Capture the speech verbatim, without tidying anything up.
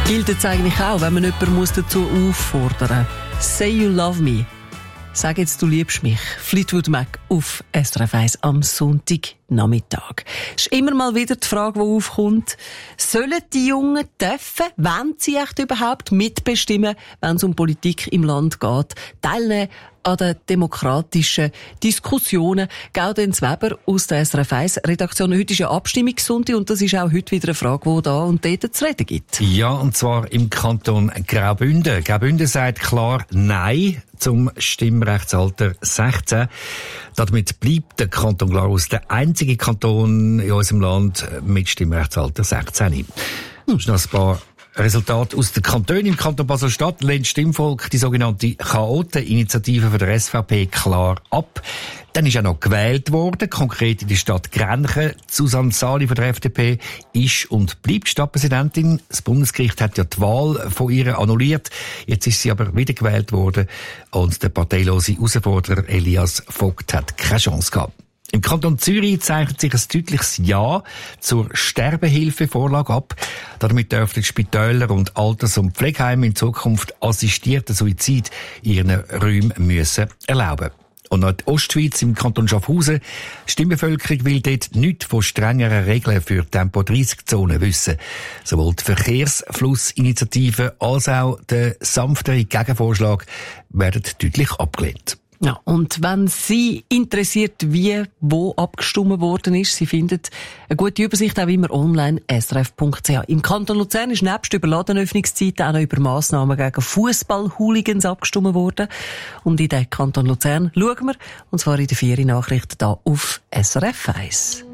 Gilt es eigentlich auch, wenn man jemanden muss dazu auffordern muss? Say you love me. Sag jetzt, du liebst mich. Fleetwood Mac auf S R F eins am Sonntagnachmittag. Es ist immer mal wieder die Frage, die aufkommt. Sollen die Jungen dürfen, wollen sie echt überhaupt mitbestimmen, wenn es um Politik im Land geht, teilnehmen an den demokratischen Diskussionen? Gaudenz Weber aus der S R F eins Redaktion. Heute ist ja Abstimmungssonntag und das ist auch heute wieder eine Frage, die da und dort zu reden gibt. Ja, und zwar im Kanton Graubünden. Graubünden sagt klar Nein zum Stimmrechtsalter sechzehn. Damit bleibt der Kanton Glarus der einzige Kanton in unserem Land mit Stimmrechtsalter sechzehn. Hm. Noch ein paar Resultat aus den Kantonen. Im Kanton Basel-Stadt lehnt das Stimmvolk die sogenannte Chaoten-Initiative von der S V P klar ab. Dann ist auch noch gewählt worden, konkret in der Stadt Grenchen. Susanne Sali von der F D P ist und bleibt Stadtpräsidentin. Das Bundesgericht hat ja die Wahl von ihr annulliert. Jetzt ist sie aber wieder gewählt worden und der parteilose Herausforderer Elias Vogt hat keine Chance gehabt. Im Kanton Zürich zeichnet sich ein deutliches Ja zur Sterbehilfevorlage ab. Damit dürften Spitäler und Alters- und Pflegeheime in Zukunft assistierten Suizid in ihren Räumen müssen erlauben. Und noch die Ostschweiz im Kanton Schaffhausen. Die Stimmbevölkerung will dort nichts von strengeren Regeln für Tempo dreißig Zonen wissen. Sowohl die Verkehrsflussinitiative als auch der sanftere Gegenvorschlag werden deutlich abgelehnt. Ja, und wenn Sie interessiert, wie, wo abgestimmt worden ist, Sie finden eine gute Übersicht auch immer online, s r f punkt c h. Im Kanton Luzern ist nebst überladenen Öffnungszeiten auch noch über Massnahmen gegen Fußball-Hooligans abgestimmt worden. Und in den Kanton Luzern schauen wir, und zwar in den vier Nachrichten hier auf S R F eins.